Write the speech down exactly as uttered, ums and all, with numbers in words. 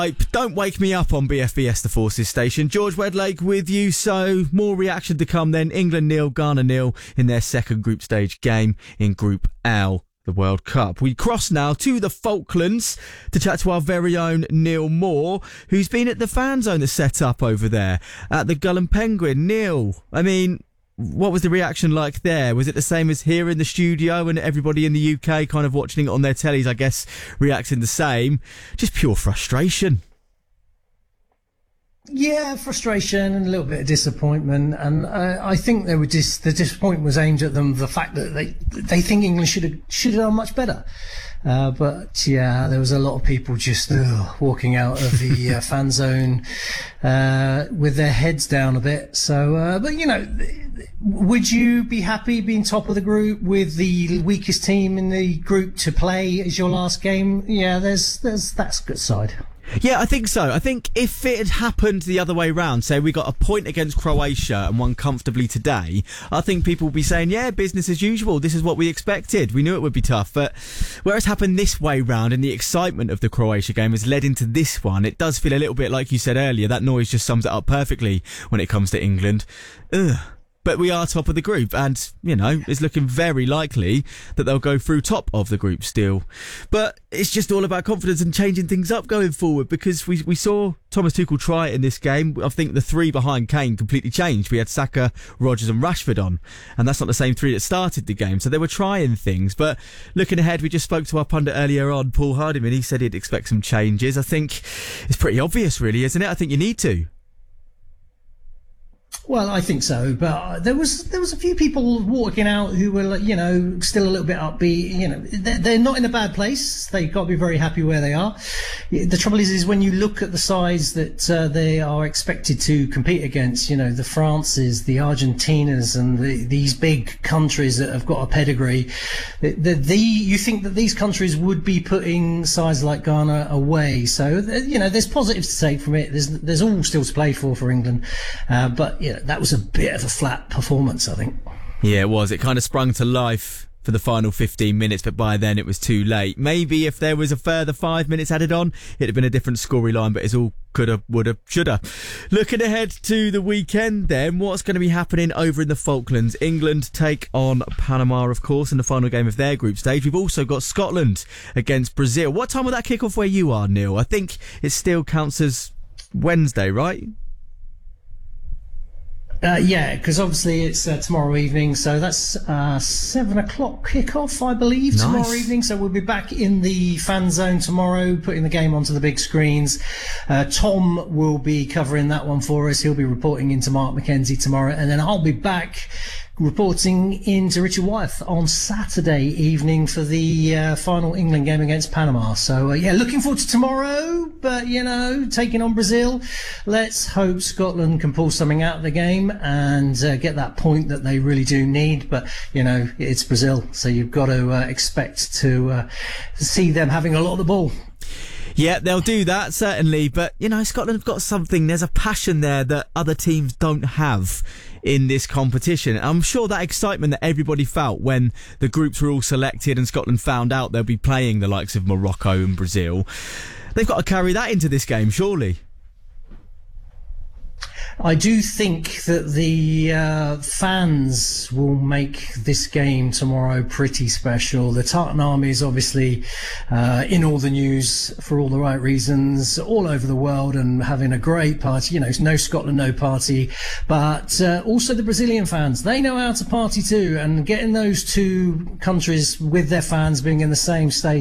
Don't wake me up on B F B S The Forces station. George Wedlake with you. So more reaction to come then. England nil, Ghana nil in their second group stage game in Group L, the World Cup. We cross now to the Falklands to chat to our very own Neil Moore, who's been at the fan zone that's set up over there at the Gull and Penguin. Neil, I mean, what was the reaction like there? Was it the same as here in the studio and everybody in the U K kind of watching it on their tellies, I guess, reacting the same? Just pure frustration. Yeah, frustration and a little bit of disappointment, and uh, I think they were just the disappointment was aimed at them, the fact that they they think England should have should have done much better. Uh, but yeah, there was a lot of people just ugh, walking out of the uh, fan zone uh, with their heads down a bit. So, uh, but you know, would you be happy being top of the group with the weakest team in the group to play as your last game? Yeah, there's there's that's a good side. Yeah, I think so. I think if it had happened the other way round, say we got a point against Croatia and won comfortably today, I think people would be saying, yeah, business as usual. This is what we expected. We knew it would be tough. But where it's happened this way round and the excitement of the Croatia game has led into this one, it does feel a little bit like you said earlier. That noise just sums it up perfectly when it comes to England. Ugh. But we are top of the group and, you know, it's looking very likely that they'll go through top of the group still. But it's just all about confidence and changing things up going forward, because we we saw Thomas Tuchel try it in this game. I think the three behind Kane completely changed. We had Saka, Rodgers and Rashford on, and that's not the same three that started the game. So they were trying things. But looking ahead, we just spoke to our pundit earlier on, Paul Hardiman. He said he'd expect some changes. I think it's pretty obvious, really, isn't it? I think you need to. Well, I think so, but there was there was a few people walking out who were, you know, still a little bit upbeat. You know, they're, they're not in a bad place. They've got to be very happy where they are. The trouble is, is when you look at the sides that uh, they are expected to compete against, you know, the Frances, the Argentinas, and the, these big countries that have got a pedigree. The, the, the you think that these countries would be putting sides like Ghana away. So, you know, there's positives to take from it. There's there's all still to play for for England, uh, but you know, that was a bit of a flat performance, I think. Yeah, it was. It kind of sprung to life for the final fifteen minutes, but by then it was too late. Maybe if there was a further five minutes added on, it'd have been a different storyline, but it's all coulda, woulda, shoulda. Looking ahead to the weekend then, what's going to be happening over in the Falklands? England take on Panama, of course, in the final game of their group stage. We've also got Scotland against Brazil. What time will that kick off where you are, Neil? I think it still counts as Wednesday, right? Uh, yeah, because obviously it's uh, tomorrow evening, so that's uh, seven o'clock kickoff, I believe, nice. Tomorrow evening. So we'll be back in the fan zone tomorrow, putting the game onto the big screens. Uh, Tom will be covering that one for us. He'll be reporting into Mark McKenzie tomorrow, and then I'll be back reporting into Richard Wyeth on Saturday evening for the uh, final England game against Panama. So, uh, yeah, looking forward to tomorrow, but, you know, taking on Brazil. Let's hope Scotland can pull something out of the game and uh, get that point that they really do need. But, you know, it's Brazil, so you've got to uh, expect to uh, see them having a lot of the ball. Yeah, they'll do that, certainly. But, you know, Scotland have got something. There's a passion there that other teams don't have in this competition. I'm sure that excitement that everybody felt when the groups were all selected and Scotland found out they'll be playing the likes of Morocco and Brazil, they've got to carry that into this game, surely. I do think that the uh, fans will make this game tomorrow pretty special. The Tartan Army is obviously uh, in all the news for all the right reasons all over the world and having a great party. You know, no Scotland, no party. But uh, also the Brazilian fans, they know how to party too. And getting those two countries with their fans being in the same stage